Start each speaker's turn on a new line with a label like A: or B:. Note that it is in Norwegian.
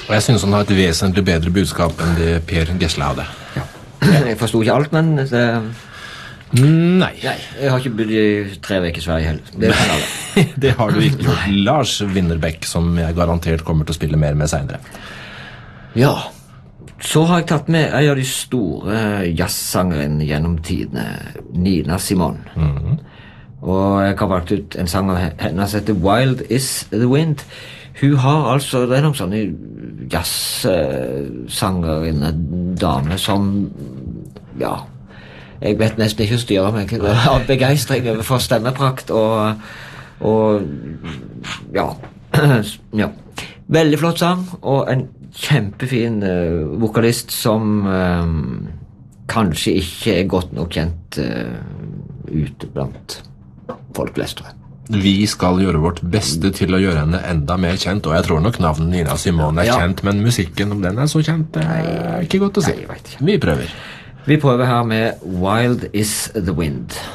A: Og jeg synes han har et vesentlig bedre budskap enn det Per Gessle hadde.
B: Ja. Jeg forstod ikke alt, men
A: Nei.
B: jeg har ikke bodd i 3 veker i Sverige heller. Det kan alle.
A: Det har du ikke gjort. Lars Winnerbäck, som jeg garantert kommer til å spille mer med senere.
B: Ja, så har jeg tatt med en av de store jazzsangerne gjennom tidene, Nina Simone. Og jeg har valgt ut en sang av henne som heter Wild is the Wind. Hun har altså, det er noen sånne jazzsanger inne, dame som, ja, jeg vet nesten ikke å styre meg av begeistring for stemmeprakt og ja, ja, veldig flott sang og en kjempefin vokalist som kanskje ikke er godt nok kjent ute blant folk flest, tror jeg.
A: Vi skal gjøre vårt beste til å gjøre henne enda mer kjent, og jeg tror nok navnet Nina Simone er kjent, men musikken, om den er så kjent, det er ikke godt å si.
B: Nei, jeg vet ikke.
A: Vi prøver.
B: Vi prøver her med Wild is the Wind.